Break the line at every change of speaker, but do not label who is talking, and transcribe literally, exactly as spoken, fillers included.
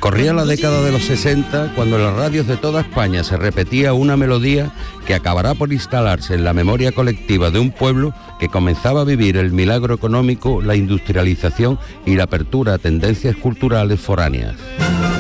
Corría la década de los sesenta cuando en las radios de toda España se repetía una melodía que acabará por instalarse en la memoria colectiva de un pueblo que comenzaba a vivir el milagro económico, la industrialización y la apertura a tendencias culturales foráneas.